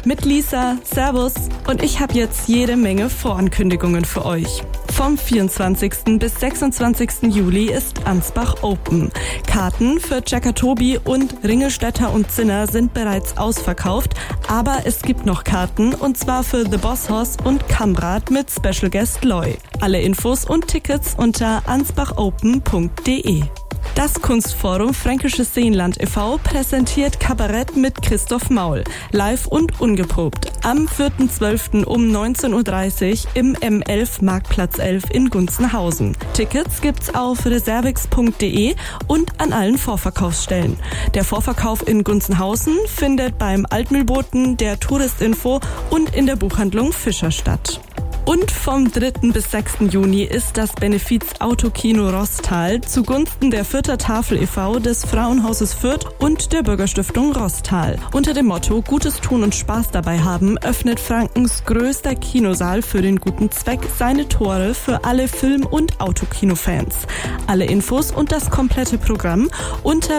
mit Lisa. Servus. Und ich habe jetzt jede Menge Vorankündigungen für euch. Vom 24. bis 26. Juli ist Ansbach Open. Karten für Jacobi und Ringelstetter und Zinner sind bereits ausverkauft, aber es gibt noch Karten und zwar für The Boss Hoss und Kamrat mit Special Guest Loy. Alle Infos und Tickets unter ansbachopen.de. Das Kunstforum Fränkisches Seenland e.V. präsentiert Kabarett mit Christoph Maul, live und ungeprobt, am 4.12. um 19.30 Uhr im M11 Marktplatz 11 in Gunzenhausen. Tickets gibt's auf reservix.de und an allen Vorverkaufsstellen. Der Vorverkauf in Gunzenhausen findet beim Altmühlboten, der Touristinfo und in der Buchhandlung Fischer statt. Und vom 3. bis 6. Juni ist das Benefiz-Autokino Roßtal zugunsten der Fürther Tafel e.V., des Frauenhauses Fürth und der Bürgerstiftung Roßtal. Unter dem Motto Gutes tun und Spaß dabei haben öffnet Frankens größter Kinosaal für den guten Zweck seine Tore für alle Film- und Autokino-Fans. Alle Infos und das komplette Programm unter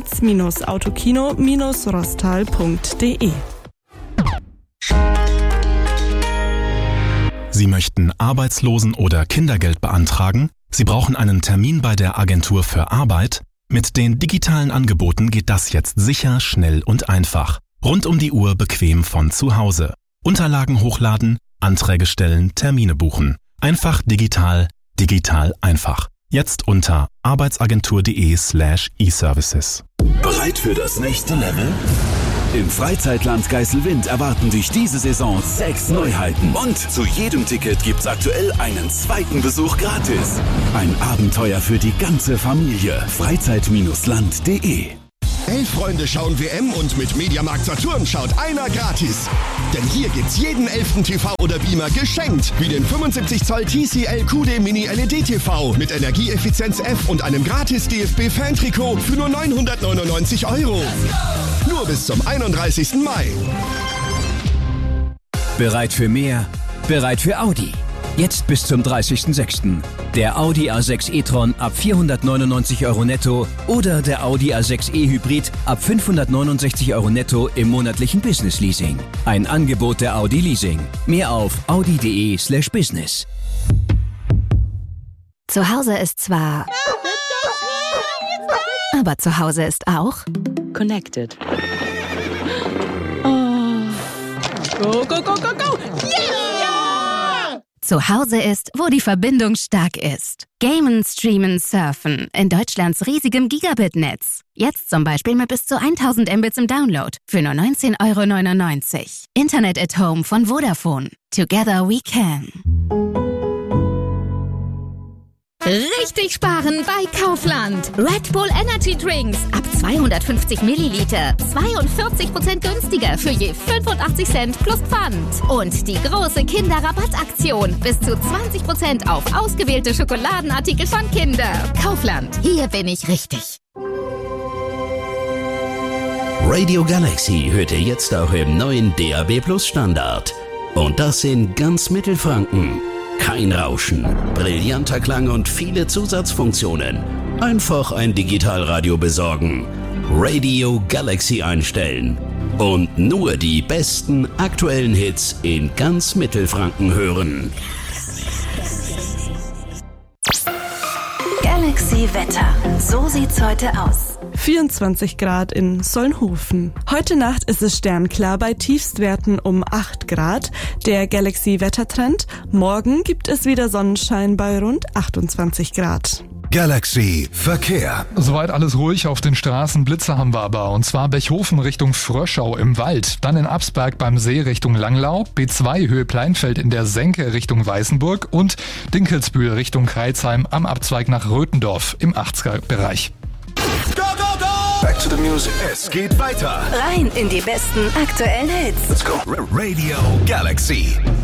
benefiz-autokino-roßtal.de. Sie möchten Arbeitslosen- oder Kindergeld beantragen? Sie brauchen einen Termin bei der Agentur für Arbeit? Mit den digitalen Angeboten geht das jetzt sicher, schnell und einfach. Rund um die Uhr bequem von zu Hause. Unterlagen hochladen, Anträge stellen, Termine buchen. Einfach digital, digital einfach. Jetzt unter arbeitsagentur.de/e-services. Bereit für das nächste Level? Im Freizeitland Geiselwind erwarten dich diese Saison 6 Neuheiten. Und zu jedem Ticket gibt's aktuell einen zweiten Besuch gratis. Ein Abenteuer für die ganze Familie. Freizeit-land.de. 11 Freunde schauen WM und mit Mediamarkt Saturn schaut einer gratis. Denn hier gibt's jeden 11. TV oder Beamer geschenkt. Wie den 75 Zoll TCL QD Mini LED TV mit Energieeffizienz F und einem gratis DFB-Fan-Trikot für nur 999 €. Nur bis zum 31. Mai. Bereit für mehr? Bereit für Audi. Jetzt bis zum 30.06. Der Audi A6 e-tron ab 499 € netto oder der Audi A6 e-Hybrid ab 569 € netto im monatlichen Business-Leasing. Ein Angebot der Audi Leasing. Mehr auf audi.de/business. Zu Hause ist zwar... aber zu Hause ist auch... Connected. Oh. Go, go, go, go, go! Yeah! Zu Hause ist, wo die Verbindung stark ist. Gamen, streamen, surfen in Deutschlands riesigem Gigabit-Netz. Jetzt zum Beispiel mit bis zu 1000 Mbits im Download für nur 19,99 €. Internet at Home von Vodafone. Together we can. Richtig sparen bei Kaufland. Red Bull Energy Drinks ab 250 Milliliter. 42% günstiger für je 85 Cent plus Pfand. Und die große Kinderrabattaktion. Bis zu 20% auf ausgewählte Schokoladenartikel von Kinder. Kaufland. Hier bin ich richtig. Radio Galaxy hört ihr jetzt auch im neuen DAB+ Standard. Und das in ganz Mittelfranken. Kein Rauschen, brillanter Klang und viele Zusatzfunktionen. Einfach ein Digitalradio besorgen, Radio Galaxy einstellen und nur die besten aktuellen Hits in ganz Mittelfranken hören. Galaxy Wetter. So sieht's heute aus. 24 Grad in Solnhofen. Heute Nacht ist es sternklar bei Tiefstwerten um 8 Grad. Der Galaxy-Wettertrend. Morgen gibt es wieder Sonnenschein bei rund 28 Grad. Galaxy Verkehr. Soweit alles ruhig auf den Straßen. Blitze haben wir aber. Und zwar Bechhofen Richtung Fröschau im Wald. Dann in Absberg beim See Richtung Langlau. B2 Höhe Pleinfeld in der Senke Richtung Weißenburg. Und Dinkelsbühl Richtung Kreilsheim am Abzweig nach Röthendorf im 80er-Bereich. Go, go, go! Back to the music. Es geht weiter. Rein in die besten aktuellen Hits. Let's go. Radio Galaxy.